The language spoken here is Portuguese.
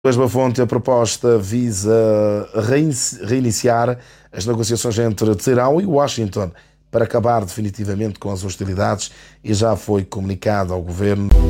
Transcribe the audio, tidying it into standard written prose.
Mesma fonte, a proposta visa reiniciar as negociações entre Teherão e Washington para acabar definitivamente com as hostilidades e já foi comunicado ao governo.